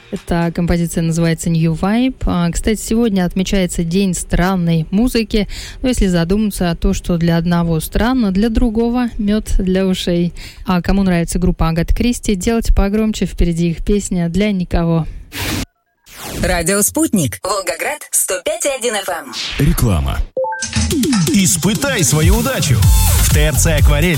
Эта композиция называется New Vibe. Кстати, сегодня отмечается День странной музыки. Но если задуматься, то, что для одного странно, для другого мед для ушей. А кому нравится группа Агаты Кристи, делайте погромче, впереди их песня «Для никого». Радио «Спутник». Волгоград, 105,1 FM. Реклама. Испытай свою удачу в ТРЦ «Акварель».